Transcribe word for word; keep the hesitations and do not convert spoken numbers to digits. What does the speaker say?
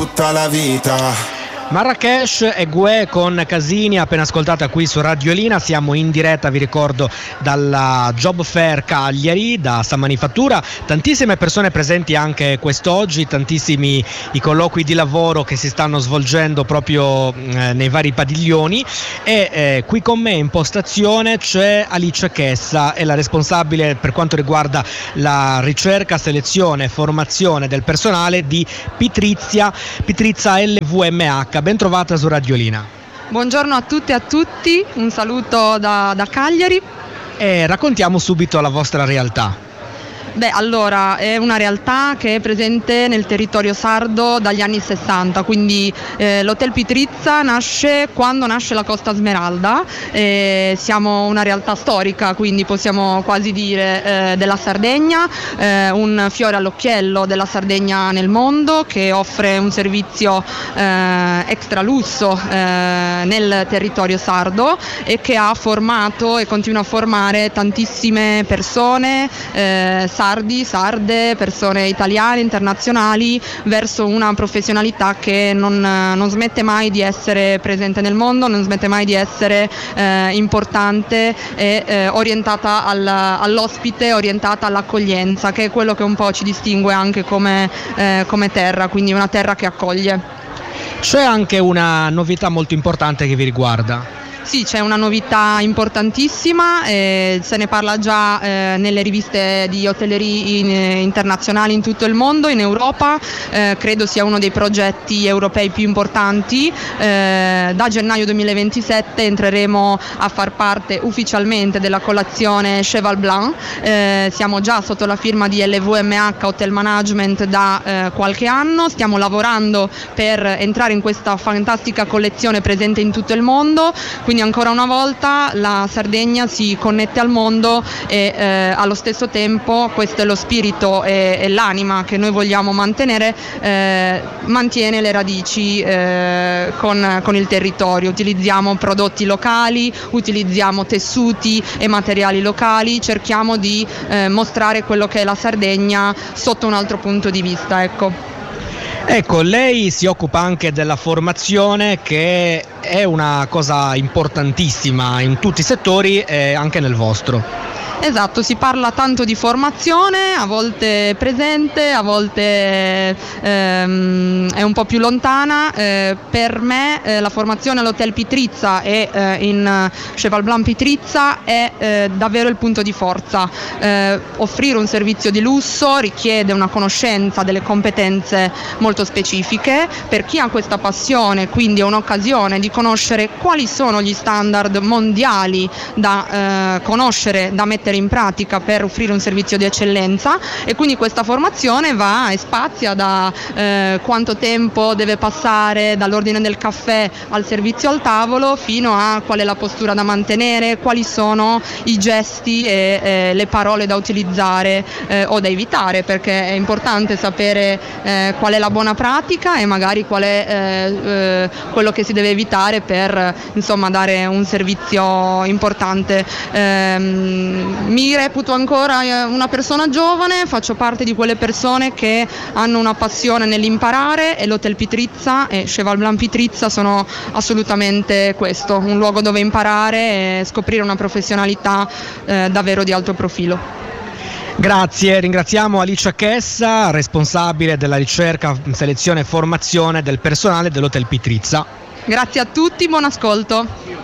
tutta la vita. Marrakesh e Gue con Casini, appena ascoltata qui su Radiolina. Siamo in diretta, vi ricordo, dalla Job Fair Cagliari, da San Manifattura. Tantissime persone presenti anche quest'oggi, tantissimi i colloqui di lavoro che si stanno svolgendo proprio eh, nei vari padiglioni. E eh, qui con me in postazione c'è Alice Chessa, è la responsabile per quanto riguarda la ricerca, selezione e formazione del personale di Pitrizia, Pitrizia L V M H. Ben trovata su Radiolina. Buongiorno a tutte e a tutti, un saluto da, da Cagliari. E raccontiamo subito la vostra realtà. Beh, allora, è una realtà che è presente nel territorio sardo dagli anni sessanta, quindi eh, l'Hotel Pitrizia nasce quando nasce la Costa Smeralda, eh, siamo una realtà storica, quindi possiamo quasi dire eh, della Sardegna, eh, un fiore all'occhiello della Sardegna nel mondo, che offre un servizio eh, extra lusso eh, nel territorio sardo e che ha formato e continua a formare tantissime persone, eh, sardi, sarde, persone italiane, internazionali, verso una professionalità che non, non smette mai di essere presente nel mondo, non smette mai di essere eh, importante e eh, orientata al, all'ospite, orientata all'accoglienza, che è quello che un po' ci distingue anche come, eh, come terra, quindi una terra che accoglie. C'è anche una novità molto importante che vi riguarda. Sì, c'è una novità importantissima, eh, se ne parla già eh, nelle riviste di hotellerie in, eh, internazionali in tutto il mondo, in Europa, eh, credo sia uno dei progetti europei più importanti. Eh, da gennaio duemilaventisette entreremo a far parte ufficialmente della colazione Cheval Blanc, eh, siamo già sotto la firma di L V M H Hotel Management da eh, qualche anno, stiamo lavorando per entrare in questa fantastica collezione presente in tutto il mondo. Quindi ancora una volta la Sardegna si connette al mondo e eh, allo stesso tempo, questo è lo spirito e, e l'anima che noi vogliamo mantenere, eh, mantiene le radici eh, con, con il territorio. Utilizziamo prodotti locali, utilizziamo tessuti e materiali locali, cerchiamo di eh, mostrare quello che è la Sardegna sotto un altro punto di vista, ecco. Ecco, lei si occupa anche della formazione, che è una cosa importantissima in tutti i settori e anche nel vostro. Esatto, si parla tanto di formazione, a volte presente, a volte ehm, è un po' più lontana. Eh, per me eh, la formazione all'Hotel Pitrizia e eh, in Cheval Blanc Pitrizia è eh, davvero il punto di forza. Eh, offrire un servizio di lusso richiede una conoscenza delle competenze molto specifiche. Per chi ha questa passione, quindi è un'occasione di conoscere quali sono gli standard mondiali da eh, conoscere, da mettere in pratica per offrire un servizio di eccellenza, e quindi questa formazione va e spazia da eh, quanto tempo deve passare dall'ordine del caffè al servizio al tavolo, fino a qual è la postura da mantenere, quali sono i gesti e eh, le parole da utilizzare eh, o da evitare, perché è importante sapere eh, qual è la buona pratica e magari qual è eh, eh, quello che si deve evitare per insomma dare un servizio importante. Eh, Mi reputo ancora una persona giovane, faccio parte di quelle persone che hanno una passione nell'imparare, e l'Hotel Pitrizia e Cheval Blanc Pitrizia sono assolutamente questo, un luogo dove imparare e scoprire una professionalità eh, davvero di alto profilo. Grazie, ringraziamo Alice Chessa, responsabile della ricerca, selezione e formazione del personale dell'Hotel Pitrizia. Grazie a tutti, buon ascolto.